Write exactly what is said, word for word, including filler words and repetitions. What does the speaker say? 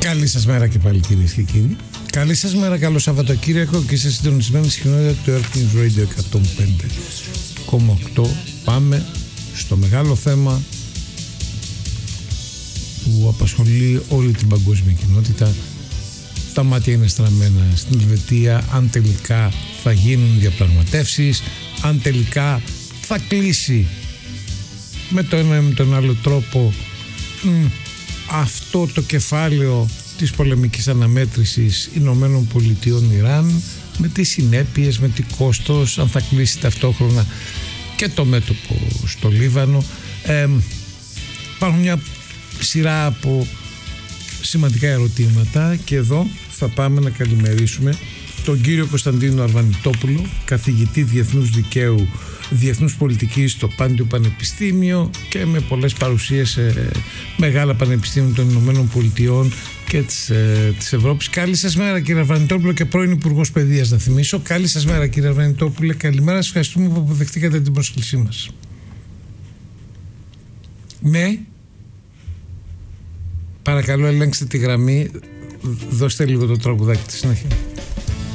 Καλή σας μέρα και πάλι, κυρίες και κύριοι. Καλή σας μέρα, καλό Σαββατοκύριακο και είστε συντονισμένοι στην κοινότητα του Earth News Radio εκατόν πέντε κόμμα οκτώ. Πάμε στο μεγάλο θέμα που απασχολεί όλη την παγκόσμια κοινότητα. Τα μάτια είναι στραμμένα στην Ελβετία, αν τελικά θα γίνουν διαπραγματεύσεις, αν τελικά θα κλείσει με το ένα ή με τον άλλο τρόπο μ, αυτό το κεφάλαιο της πολεμικής αναμέτρησης Ηνωμένων Πολιτειών Ιράν, με τις συνέπειες, με τι κόστος, αν θα κλείσει ταυτόχρονα και το μέτωπο στο Λίβανο. Ε, υπάρχουν μια σειρά από σημαντικά ερωτήματα και εδώ θα πάμε να καλημερίσουμε τον κύριο Κωνσταντίνο Αρβανιτόπουλο, καθηγητή Διεθνούς Δικαίου, Διεθνούς Πολιτικής στο Πάντιο Πανεπιστήμιο και με πολλές παρουσίες σε μεγάλα πανεπιστήμια των Ηνωμένων Πολιτειών και της, ε, της Ευρώπης. Καλή σας μέρα, κύριε Αρβανιτόπουλο, και πρώην Υπουργός Παιδείας, να θυμίσω. Καλή σας μέρα, κύριε Αρβανιτόπουλε. Καλημέρα, σας ευχαριστούμε που αποδεχτήκατε την πρόσκλησή μας. Ναι. Παρακαλώ, ελέγξτε τη γραμμή. Δώστε λίγο το τραγουδάκι στη συνέχεια.